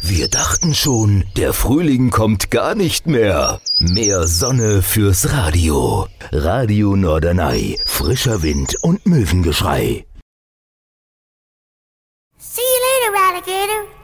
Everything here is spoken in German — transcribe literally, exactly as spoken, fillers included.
Wir dachten schon, der Frühling kommt gar nicht mehr. Mehr Sonne fürs Radio. Radio Norderney. Frischer Wind und Möwengeschrei. See you later, alligator.